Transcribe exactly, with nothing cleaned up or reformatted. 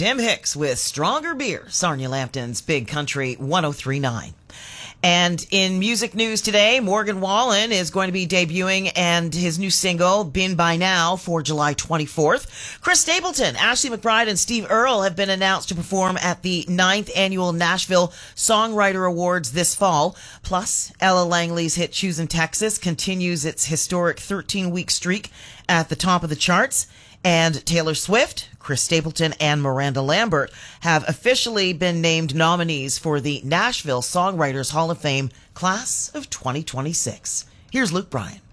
Tim Hicks with Stronger Beer, Sarnia Lambton's Big Country one oh three point nine. And in music news today, Morgan Wallen is going to be debuting and his new single, Been By Now, for July twenty-fourth. Chris Stapleton, Ashley McBryde, and Steve Earle have been announced to perform at the ninth Annual Nashville Songwriter Awards this fall. Plus, Ella Langley's hit Choosin' Texas continues its historic thirteen-week streak at the top of the charts. And Taylor Swift, Chris Stapleton, and Miranda Lambert have officially been named nominees for the Nashville Songwriters Hall of Fame Class of twenty twenty-six. Here's Luke Bryan.